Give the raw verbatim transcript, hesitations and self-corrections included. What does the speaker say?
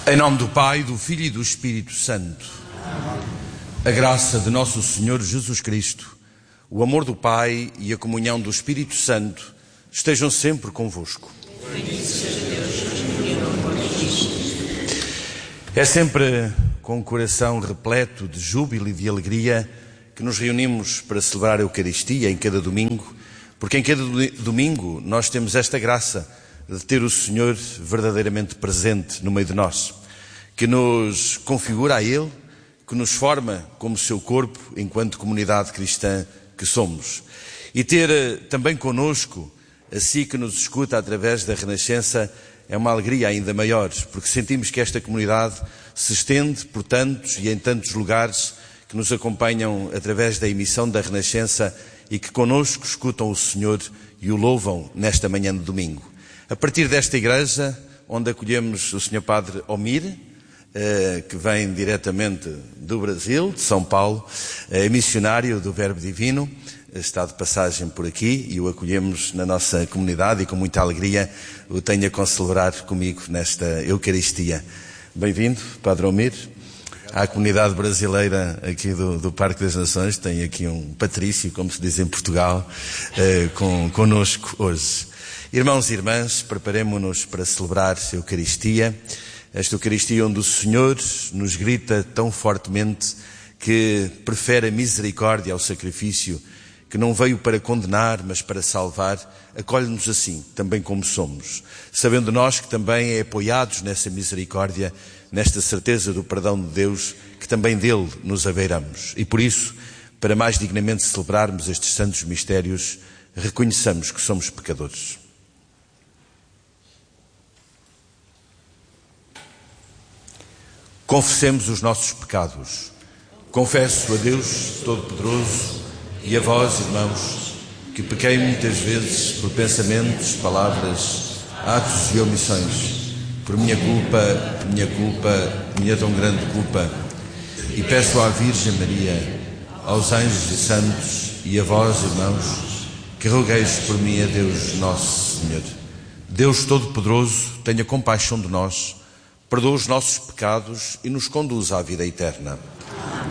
Em nome do Pai, do Filho e do Espírito Santo. A graça de nosso Senhor Jesus Cristo, o amor do Pai e a comunhão do Espírito Santo estejam sempre convosco. É sempre com o coração repleto de júbilo e de alegria que nos reunimos para celebrar a Eucaristia em cada domingo, porque em cada domingo nós temos esta graça de ter o Senhor verdadeiramente presente no meio de nós, que nos configura a Ele, que nos forma como seu corpo enquanto comunidade cristã que somos. E ter também connosco, assim que nos escuta através da Renascença, é uma alegria ainda maior, porque sentimos que esta comunidade se estende por tantos e em tantos lugares que nos acompanham através da emissão da Renascença e que connosco escutam o Senhor e o louvam nesta manhã de domingo. A partir desta igreja, onde acolhemos o senhor Padre Omir, eh, que vem diretamente do Brasil, de São Paulo, é missionário do Verbo Divino, está de passagem por aqui e o acolhemos na nossa comunidade e com muita alegria o tenho a concelebrar comigo nesta Eucaristia. Bem-vindo, Padre Omir. À comunidade brasileira aqui do, do Parque das Nações, tem aqui um patrício, como se diz em Portugal, eh, com, connosco hoje. Irmãos e irmãs, preparemo-nos para celebrar a Eucaristia, esta Eucaristia onde o Senhor nos grita tão fortemente que prefere a misericórdia ao sacrifício, que não veio para condenar, mas para salvar, acolhe-nos assim, também como somos, sabendo nós que também é apoiados nessa misericórdia, nesta certeza do perdão de Deus, que também dele nos abeiramos. E por isso, para mais dignamente celebrarmos estes santos mistérios, reconheçamos que somos pecadores. Confessemos os nossos pecados. Confesso a Deus Todo-Poderoso e a vós, irmãos, que pequei muitas vezes por pensamentos, palavras, atos e omissões, por minha culpa, minha culpa, minha tão grande culpa. E peço à Virgem Maria, aos anjos e santos e a vós, irmãos, que rogueis por mim a Deus Nosso Senhor. Deus Todo-Poderoso, tenha compaixão de nós, perdoa os nossos pecados e nos conduz à vida eterna.